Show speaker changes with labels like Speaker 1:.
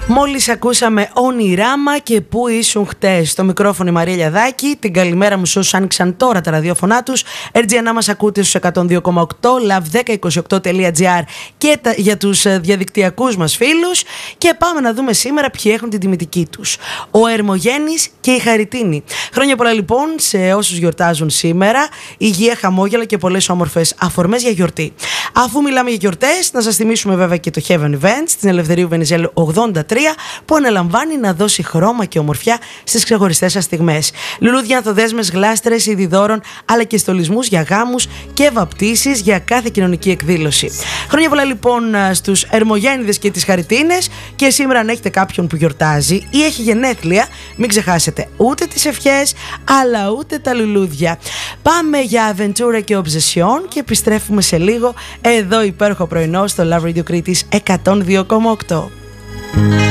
Speaker 1: Μόλις ακούσαμε όνειράμα και πού ήσουν χτες. Στο μικρόφωνο η Μαρία Λιαδάκη. Την καλημέρα μου σε όσους άνοιξαν τώρα τα ραδιόφωνά τους. RGNA μας ακούτε στους 102,8, love1028.gr και για τους διαδικτυακούς μας φίλους. Και πάμε να δούμε σήμερα ποιοι έχουν την τιμητική τους. Ο Ερμογένης και η Χαριτίνη. Χρόνια πολλά λοιπόν σε όσους γιορτάζουν σήμερα. Υγεία, χαμόγελα και πολλές όμορφες αφορμές για γιορτή. Αφού μιλάμε για γιορτές, να σας θυμίσουμε βέβαια και το Heaven Events στην Ελευθερίου Βενιζέλου 83, που αναλαμβάνει να δώσει χρώμα και ομορφιά στις ξεχωριστές σας στιγμές. Λουλούδια, ανθοδέσμες, γλάστρες, είδη δώρων, αλλά και στολισμούς για γάμους και βαπτίσεις για κάθε κοινωνική εκδήλωση. Χρόνια πολλά λοιπόν στους Ερμογέννηδες και τις Χαριτίνες. Και σήμερα, αν έχετε κάποιον που γιορτάζει ή έχει γενέθλια, μην ξεχάσετε ούτε τις ευχές, αλλά ούτε τα λουλούδια. Πάμε για Aventura και Obsession και επιστρέφουμε σε λίγο. Εδώ υπέροχο πρωινό στο Love Radio Κρήτης 102,8.